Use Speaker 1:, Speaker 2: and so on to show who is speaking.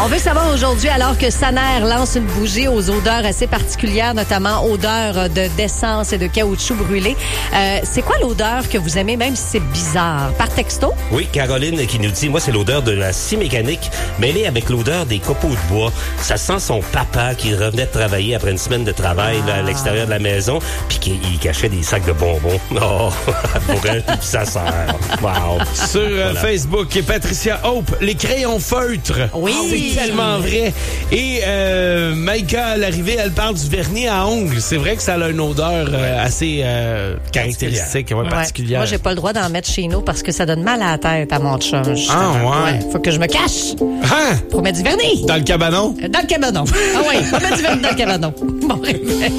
Speaker 1: On veut savoir aujourd'hui, alors que Saner lance une bougie aux odeurs assez particulières, notamment odeurs d'essence et de caoutchouc brûlé. C'est quoi l'odeur que vous aimez, même si c'est bizarre? Par texto?
Speaker 2: Oui, Caroline qui nous dit, moi, c'est l'odeur de la scie mécanique mêlée avec l'odeur des copeaux de bois. Ça sent son papa qui revenait de travailler après une semaine de travail là, à l'extérieur de la maison, puis qu'il cachait des sacs de bonbons. Oh, pour elle, ça sert. Wow.
Speaker 3: Sur Facebook, Patricia Hope, les crayons feutres.
Speaker 1: Oui.
Speaker 3: C'est tellement vrai. Et Maïka, à l'arrivée, elle parle du vernis à ongles. C'est vrai que ça a une odeur assez caractéristique, particulière.
Speaker 1: Moi, j'ai pas le droit d'en mettre chez nous parce que ça donne mal à la tête à mon chum. Faut que je me cache.
Speaker 3: Hein?
Speaker 1: Pour mettre du vernis.
Speaker 3: Dans le cabanon?
Speaker 1: Dans le cabanon. Ah oui, faut mettre du vernis dans le cabanon. Bon réveil.